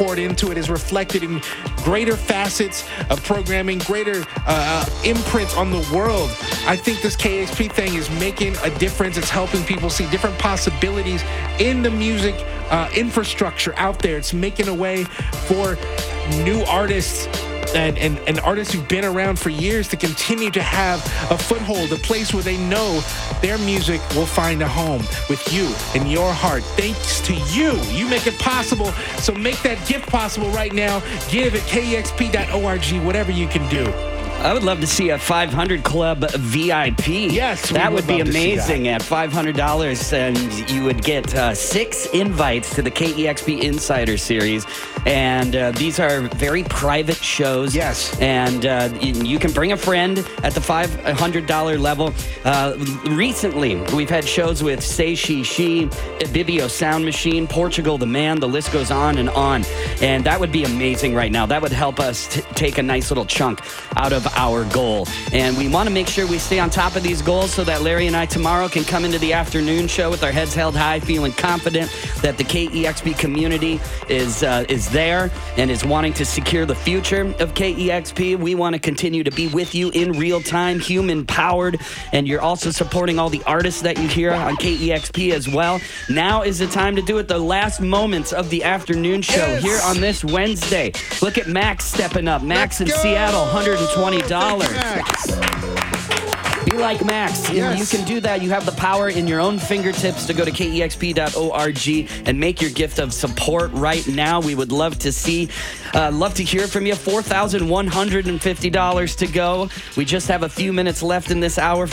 poured into it is reflected in greater facets of programming, greater imprints on the world. I think this KEXP thing is making a difference. It's helping people see different possibilities in the music infrastructure out there. It's making a way for new artists and artists who've been around for years to continue to have a foothold, a place where they know their music will find a home with you in your heart. Thanks to you. You make it possible. So make that gift possible right now. Give at kexp.org, whatever you can do. I would love to see a 500 Club VIP. Yes, that would be amazing at $500, and you would get 6 invites to the KEXP Insider Series. And these are very private shows. Yes. And you can bring a friend at the $500 level. Recently, we've had shows with Say She, Ibibio Sound Machine, Portugal the Man, the list goes on. And that would be amazing right now. That would help us take a nice little chunk out of our goal. And we want to make sure we stay on top of these goals so that Larry and I tomorrow can come into the afternoon show with our heads held high, feeling confident that the KEXP community is there and is wanting to secure the future of KEXP. We want to continue to be with you in real time, human powered, and you're also supporting all the artists that you hear on KEXP as well. Now is the time to do it. The last moments of the afternoon show here on this Wednesday. Look at Max stepping up. Max in Seattle, $120. Be like Max. Yes. You can do that. You have the power in your own fingertips to go to KEXP.org and make your gift of support right now. We would love to hear from you. $4,150 to go. We just have a few minutes left in this hour.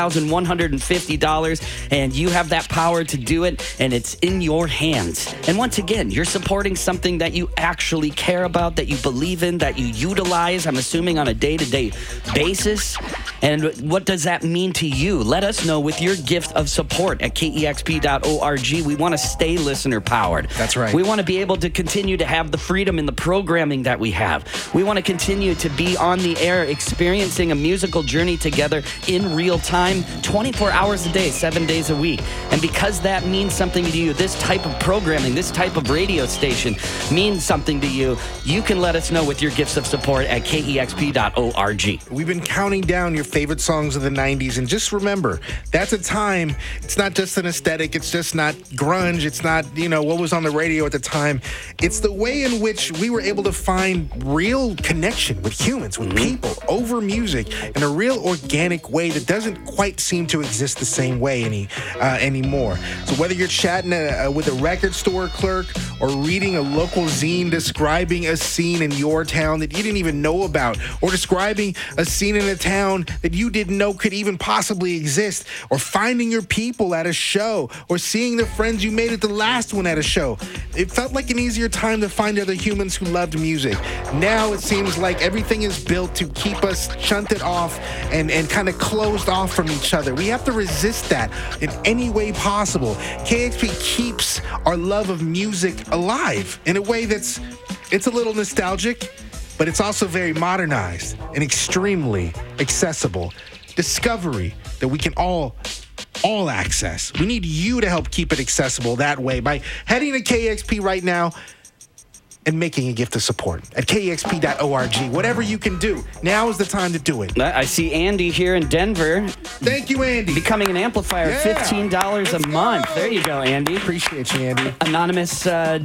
$4,150. And you have that power to do it, and it's in your hands. And once again, you're supporting something that you actually care about, that you believe in, that you utilize, I'm assuming, on a day-to-day basis. And what does that mean to you? Let us know with your gift of support at KEXP.org. We want to stay listener-powered. That's right. We want to be able to continue to have the freedom in the programming that we have. We want to continue to be on the air, experiencing a musical journey together in real time, 24 hours a day, 7 days a week. And because that means something to you, this type of programming, this type of radio station means something to you, you can let us know with your gifts of support at KEXP.org. We've been counting down your favorite songs of the 90s, and just remember, that's a time. It's not just an aesthetic. It's just not grunge. It's not, what was on the radio at the time. It's the way in which we were able to find real connection with humans, with people, over music in a real organic way that doesn't quite seem to exist the same way anymore. So whether you're chatting with a record store clerk or reading a local zine describing a scene in your town that you didn't even know about, or describing a scene in a town that you didn't know could even possibly exist, or finding your people at a show, or seeing the friends you made at the last one at a show. It felt like an easier time to find other humans who loved music. Now it seems like everything is built to keep us shunted off and kind of closed off from each other. We have to resist that in any way possible. KEXP keeps our love of music alive in a way it's a little nostalgic, but it's also very modernized and extremely accessible. Discovery that we can all access. We need you to help keep it accessible that way by heading to KEXP right now and making a gift of support at KEXP.org. Whatever you can do, now is the time to do it. I see Andy here in Denver. Thank you, Andy. Becoming an amplifier, $15 a month. There you go, Andy. Appreciate you, Andy. Anonymous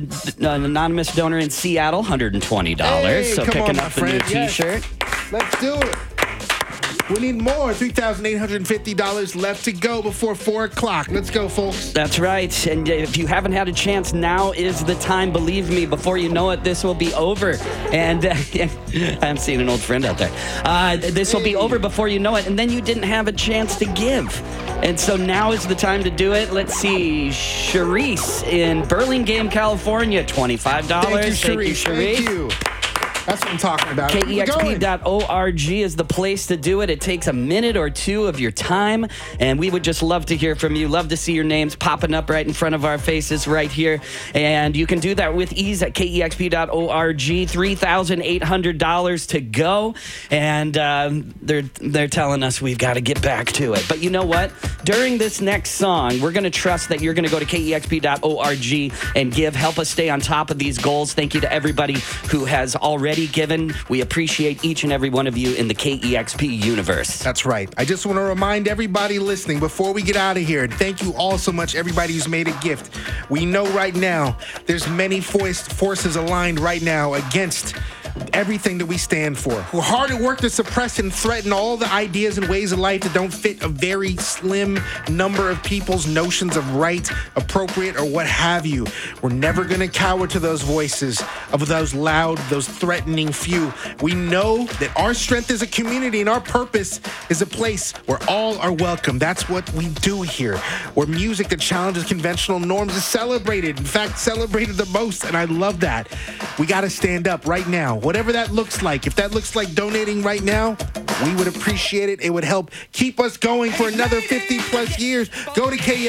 donor in Seattle, $120. Hey, so come picking on, up the new T-shirt. Yes. Let's do it. We need more. $3,850 left to go before 4 o'clock. Let's go, folks. That's right. And if you haven't had a chance, now is the time. Believe me, before you know it, this will be over. And I'm seeing an old friend out there. This will be over before you know it. And then you didn't have a chance to give. And so now is the time to do it. Let's see. Charisse in Burlingame, California, $25. Thank you, Charisse. Thank you. That's what I'm talking about. KEXP.org is the place to do it. It takes a minute or two of your time, and we would just love to hear from you. Love to see your names popping up right in front of our faces right here. And you can do that with ease at KEXP.org. $3,800 to go, and they're telling us we've got to get back to it. But you know what? During this next song, we're going to trust that you're going to go to KEXP.org and help us stay on top of these goals. Thank you to everybody who has already given. We appreciate each and every one of you in the KEXP universe. That's right. I just want to remind everybody listening before we get out of here, thank you all so much, everybody who's made a gift. We know right now there's many forces aligned right now against everything that we stand for, who are hard at work to suppress and threaten all the ideas and ways of life that don't fit a very slim number of people's notions of right, appropriate, or what have you. We're never going to cower to those voices of those loud, those threatening few. We know that our strength is a community and our purpose is a place where all are welcome. That's what we do here, where music that challenges conventional norms is celebrated. In fact, celebrated the most, and I love that. We got to stand up right now. Whatever that looks like. If that looks like donating right now, we would appreciate it. It would help keep us going for another 50 plus years. Go to